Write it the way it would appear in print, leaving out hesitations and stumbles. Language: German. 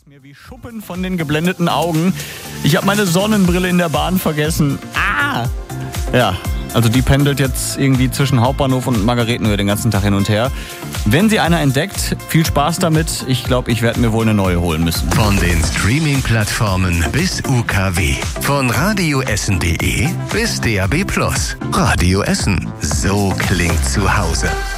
ist mir wie Schuppen von den geblendeten Augen. Ich habe meine Sonnenbrille in der Bahn vergessen. Ja, also die pendelt jetzt irgendwie zwischen Hauptbahnhof und Margaretenhöhe den ganzen Tag hin und her. Wenn sie einer entdeckt, viel Spaß damit. Ich glaube, ich werde mir wohl eine neue holen müssen. Von den Streaming-Plattformen bis UKW. Von radioessen.de bis DAB+. Radio Essen. So klingt zu Hause.